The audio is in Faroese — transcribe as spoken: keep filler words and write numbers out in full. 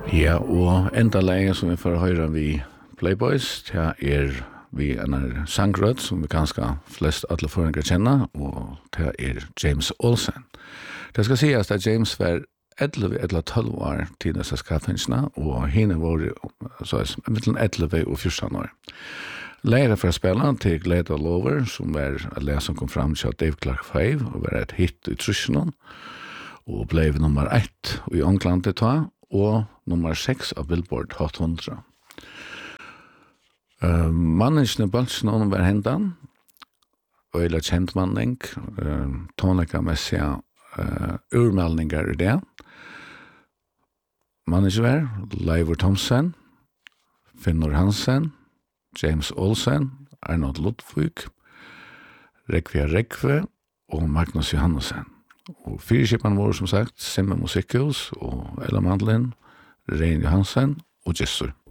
Ja, og enda lenge som vi får høre vi Playboys, det er vi en sangrød som vi ganske flest alle foreninger kjenner, og det er James Olsen. Det skal sies at James var elleve eller tolv år til disse skaffensene, og henne var så er mellom elleve og fjorten år. Lærer fra spillene til Glad All Over, som er en lærer som kom frem til Dave Clark fem, og var et hit i Trusjonen, og ble nummer ett i England til ta, og nummer seks av Billboard Hot hundre. Uh, Manneskene bølsene var hendan, og eller kjent manning, uh, tonleika-messige uh, urmeldninger i det. Manager var Leivor Thomsen, Finnur Hansen, James Olsen, Arnold Ludvig, Rekvia Rekve og Magnus Johannesson. Og fyrkjøpene var som sagt Simme Musikhus og Ella Mandlin, Rein Johansen og Jessur.